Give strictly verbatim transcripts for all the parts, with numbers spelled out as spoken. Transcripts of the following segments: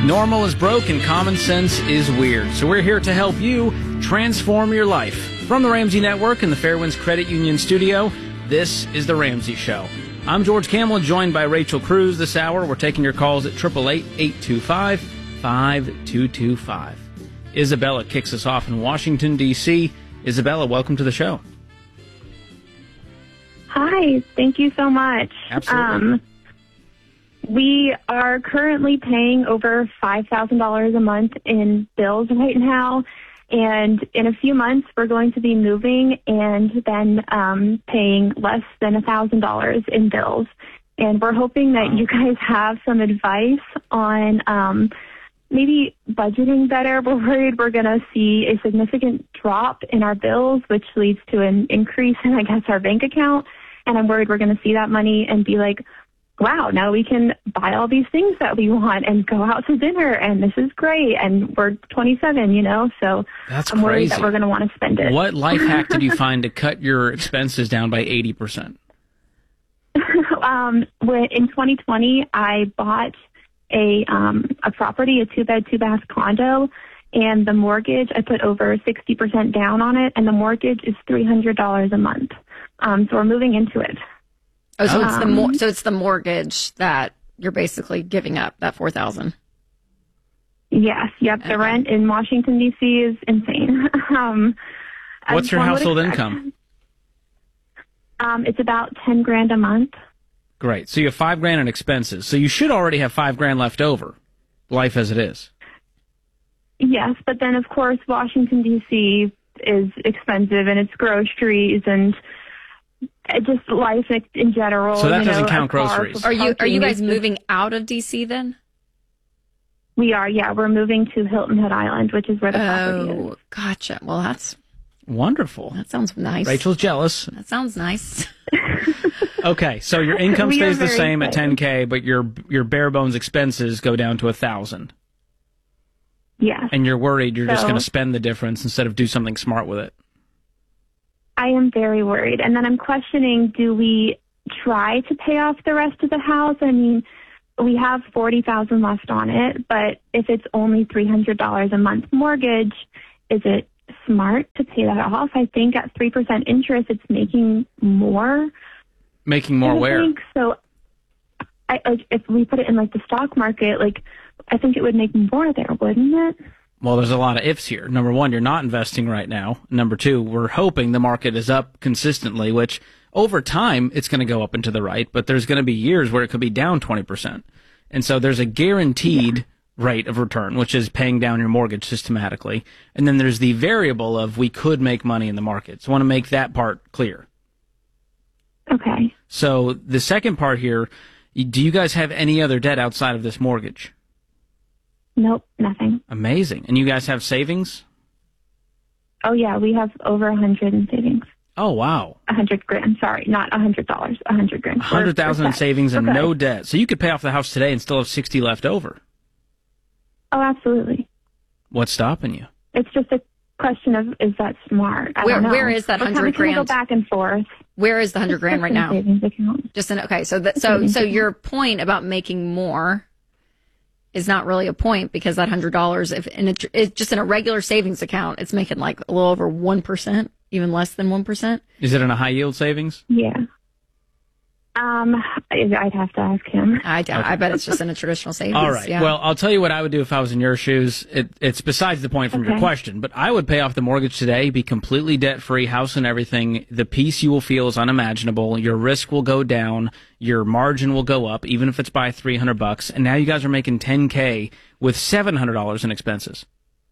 Normal is broke and common sense is weird. So we're here to help you transform your life. From the Ramsey Network and the Fairwinds Credit Union studio, this is The Ramsey Show. I'm George Kamel, joined by Rachel Cruz this hour. We're taking your calls at eight eight eight, eight two five, five two two five. Isabella kicks us off in Washington, D C Isabella, welcome to the show. Hi, thank you so much. Absolutely. Um, we are currently paying over five thousand dollars a month in bills right now, and in a few months we're going to be moving and then um, paying less than one thousand dollars in bills. And we're hoping that Wow. you guys have some advice on um, maybe budgeting better. We're worried we're going to see a significant drop in our bills, which leads to an increase in, I guess, our bank account. And I'm worried we're going to see that money and be like, wow, now we can buy all these things that we want and go out to dinner, and this is great, and we're twenty-seven, you know, so That's I'm worried crazy. that we're going to want to spend it. What life hack did you find to cut your expenses down by eighty percent? um, when, in twenty twenty, I bought a um, a property, a two-bed, two-bath condo, and the mortgage, I put over sixty percent down on it, and the mortgage is three hundred dollars a month. Um, so we're moving into it. Oh, so it's the Um, mor- so it's the mortgage that you're basically giving up, that four thousand. Yes, yep. The Okay. rent in Washington, D C is insane. um, as What's your one would household expect. income? Um, it's about ten grand a month. Great. So you have five grand in expenses. So you should already have five grand left over, life as it is. Yes, but then of course Washington, D C is expensive, and it's groceries and it just life in general. So that you doesn't know, count a car groceries. for Are you are parking you is guys just- moving out of D C then? We are, yeah. We're moving to Hilton Head Island, which is where the property is. Oh, gotcha. Well, that's Wonderful. that sounds nice. Rachel's jealous. That sounds nice. Okay, so your income We are stays the very same at excited. ten K, but your your bare bones expenses go down to one thousand. Yes. And you're worried you're just So- going to spend the difference instead of do something smart with it. I am very worried. And then I'm questioning, do we try to pay off the rest of the house? I mean, we have forty thousand dollars left on it, but if it's only three hundred dollars a month mortgage, is it smart to pay that off? I think at three percent interest, it's making more. Making more I where? think. So I, like, if we put it in like the stock market, like I think it would make more there, wouldn't it? Well, there's a lot of ifs here. Number one, you're not investing right now. Number two, we're hoping the market is up consistently, which over time it's going to go up and to the right, but there's going to be years where it could be down twenty percent. And so there's a guaranteed yeah. rate of return, which is paying down your mortgage systematically. And then there's the variable of we could make money in the market. So I want to make that part clear. Okay. So the second part here, do you guys have any other debt outside of this mortgage? Nope, nothing. Amazing. And you guys have savings? Oh, yeah, we have over a hundred in savings. Oh, wow. A hundred grand, sorry, not a hundred dollars, a hundred grand. A hundred thousand in savings and okay. no debt. So you could pay off the house today and still have sixty left over. Oh, absolutely. What's stopping you? It's just a question of, is that smart? I Where don't know. where is that We're hundred kinda grand? Go back and forth. Where is the hundred grand right now? Savings account. Just in okay. So that so so your point about making more is not really a point because that hundred dollars, if in a, it's just in a regular savings account, it's making like a little over one percent, even less than one percent. Is it in a high yield savings? Yeah. Um, I'd have to ask him. I doubt. I bet it's just in a traditional savings. All right. Yeah. Well, I'll tell you what I would do if I was in your shoes. It, it's besides the point from Okay. your question, but I would pay off the mortgage today, be completely debt-free, house and everything. The peace you will feel is unimaginable. Your risk will go down. Your margin will go up, even if it's by three hundred bucks. And now you guys are making ten K with seven hundred dollars in expenses.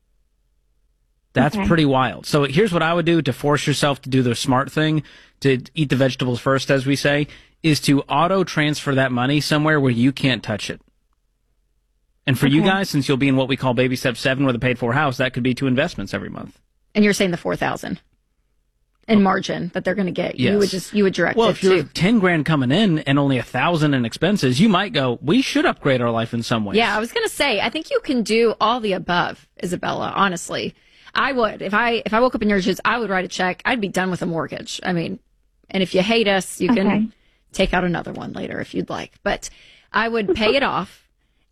That's Okay. pretty wild. So here's what I would do to force yourself to do the smart thing, to eat the vegetables first, as we say, is to auto-transfer that money somewhere where you can't touch it. And for you Okay. guys, since you'll be in what we call baby step seven with a paid-for house, that could be two investments every month. and you're saying the four thousand in margin that they're going to get. Yes. You would just you would direct Well, it if you're to. ten grand coming in and only a thousand in expenses, you might go, we should upgrade our life in some ways. Yeah, I was going to say, I think you can do all the above, Isabella, honestly. I would. If I if I woke up in your shoes, I would write a check. I'd be done with a mortgage. I mean, and if you hate us, you Okay. can take out another one later if you'd like. But I would pay it off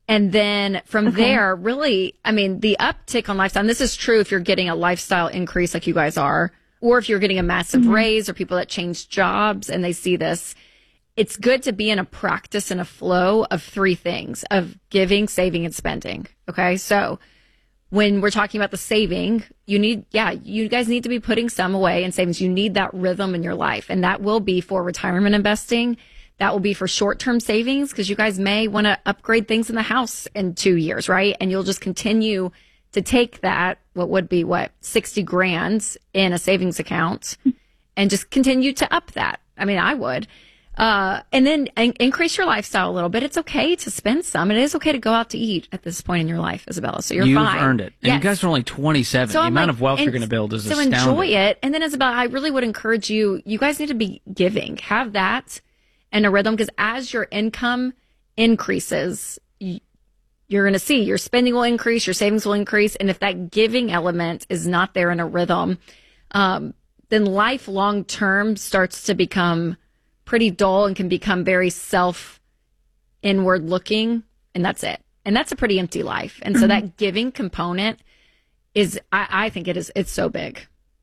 And then from Okay. there, really, I mean, the uptick on lifestyle, and this is true if you're getting a lifestyle increase like you guys are, or if you're getting a massive Mm-hmm. raise, or people that change jobs and they see this. It's good to be in a practice and a flow of three things of giving, saving, and spending. Okay. So when we're talking about the saving, you need, yeah, you guys need to be putting some away in savings. You need that rhythm in your life. And that will be for retirement investing. That will be for short-term savings because you guys may want to upgrade things in the house in two years, right? And you'll just continue to take that, what would be what, sixty grand in a savings account and just continue to up that. I mean, I would. Uh, and then in- increase your lifestyle a little bit. It's okay to spend some. It is okay to go out to eat at this point in your life, Isabella. So you're You've fine. earned it. And Yes. you guys are only twenty-seven. So the I'm amount like, of wealth you're and going to build is so astounding. enjoy it. And then Isabella, I really would encourage you, you guys need to be giving. Have that in a rhythm because as your income increases, y- you're going to see your spending will increase, your savings will increase. And if that giving element is not there in a rhythm, um, then life long term starts to become pretty dull and can become very self inward looking. And that's it. And that's a pretty empty life. And so that giving component is, I, I think it is, it's so big.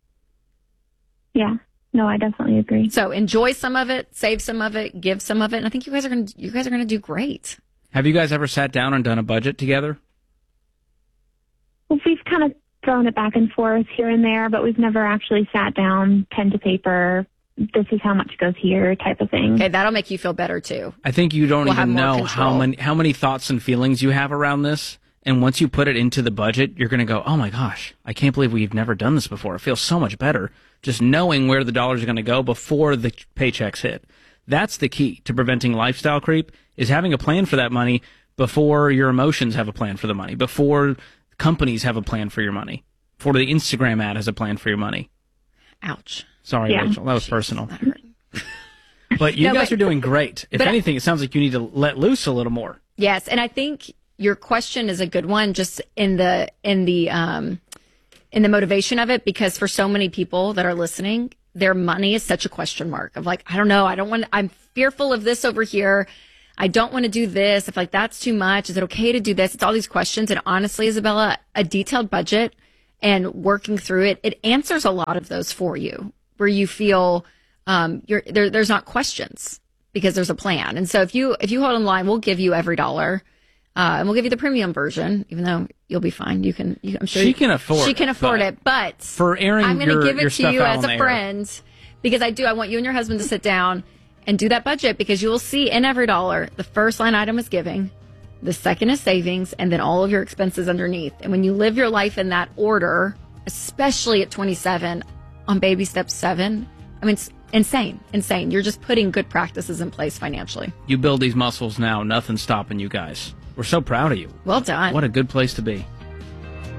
Yeah. No, I definitely agree. So enjoy some of it, save some of it, give some of it. And I think you guys are going to, you guys are going to do great. Have you guys ever sat down and done a budget together? Well, we've kind of thrown it back and forth here and there, but we've never actually sat down, pen to paper, this is how much goes here type of thing. Okay. That'll make you feel better too. I think you don't We'll have even more know control. how many how many thoughts and feelings you have around this. And once you put it into the budget, you're going to go, oh my gosh, I can't believe we've never done this before. It feels so much better just knowing where the dollars are going to go before the paychecks hit. That's the key to preventing lifestyle creep is having a plan for that money before your emotions have a plan for the money, before companies have a plan for your money, before the Instagram ad has a plan for your money. Ouch. Sorry, Yeah. Rachel, that was personal. That hurt. But you No, guys but- are doing great. If but- anything, it sounds like you need to let loose a little more. Yes. And I think your question is a good one just in the, in the, um, in the motivation of it, because for so many people that are listening, their money is such a question mark of like, I don't know. I don't want, I'm fearful of this over here. I don't want to do this. If like that's too much, is it okay to do this? It's all these questions. And honestly, Isabella, a detailed budget and working through it, it answers a lot of those for you where you feel, um, you're there, there's not questions because there's a plan. And so if you, if you hold in line, we'll give you every dollar. Uh, and we'll give you the premium version, even though you'll be fine. You can, you, I'm sure She you- can afford She can it, afford but it, but for airing I'm going your- to give your it to stuff you out as on a the air. friend because I do. I want you and your husband to sit down and do that budget because you will see in every dollar, the first line item is giving, the second is savings, and then all of your expenses underneath. And when you live your life in that order, especially at twenty-seven on baby step seven, I mean, it's insane, insane. You're just putting good practices in place financially. You build these muscles now, nothing's stopping you guys. We're so proud of you. Well done. What a good place to be.